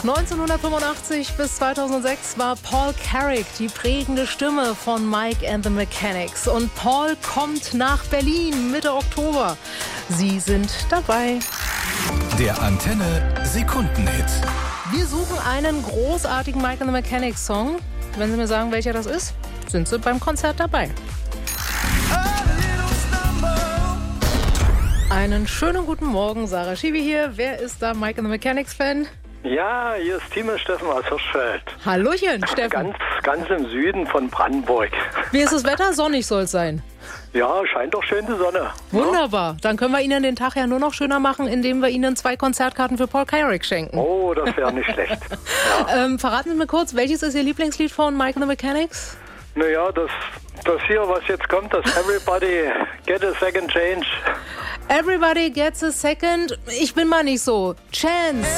1985 bis 2006 war Paul Carrack die prägende Stimme von Mike and the Mechanics. Und Paul kommt nach Berlin Mitte Oktober. Sie sind dabei. Der Antenne Sekundenhit. Wir suchen einen großartigen Mike and the Mechanics Song. Wenn Sie mir sagen, welcher das ist, sind Sie beim Konzert dabei. Einen schönen guten Morgen, Sarah Schiwi hier. Wer ist da Mike and the Mechanics Fan? Ja, hier ist Timo Steffen aus Hirschfeld. Hallöchen, Steffen. Ganz im Süden von Brandenburg. Wie ist das Wetter? Sonnig soll es sein. Ja, scheint doch schön die Sonne. Wunderbar. Dann können wir Ihnen den Tag ja nur noch schöner machen, indem wir Ihnen 2 Konzertkarten für Paul Carrack schenken. Oh, das wäre nicht schlecht. Ja. Verraten Sie mir kurz, welches ist Ihr Lieblingslied von Mike and the Mechanics? Naja, das hier, was jetzt kommt, das Everybody Get a Second Change. Everybody gets a second. Ich bin mal nicht so. Chance.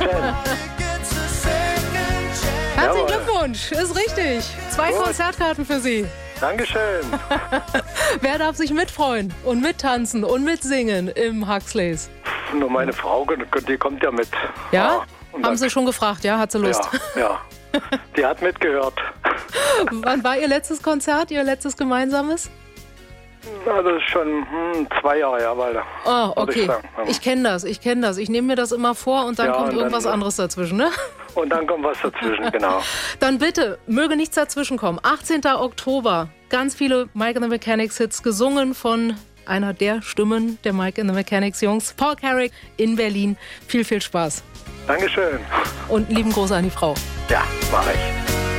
Herzlichen Glückwunsch. Ist richtig. 2 Gut. Konzertkarten für Sie. Dankeschön. Wer darf sich mitfreuen und mittanzen und mitsingen im Huxleys? Nur meine Frau, die kommt ja mit. Ja? Und Haben Sie schon gefragt, ja? Hat sie Lust? Ja. Die hat mitgehört. Wann war Ihr letztes Konzert, Ihr letztes gemeinsames? Na, das ist schon 2 Jahre her, weiter. Oh, okay. Ich Ich kenne das. Ich nehme mir das immer vor und dann Ja, kommt und irgendwas dann- anderes dazwischen, ne? Und dann kommt was dazwischen, genau. Dann bitte, möge nichts dazwischen kommen. 18. Oktober, ganz viele Mike and the Mechanics Hits, gesungen von einer der Stimmen der Mike and the Mechanics Jungs, Paul Carrack in Berlin. Viel, viel Spaß. Dankeschön. Und lieben Gruß an die Frau. Ja, mache ich.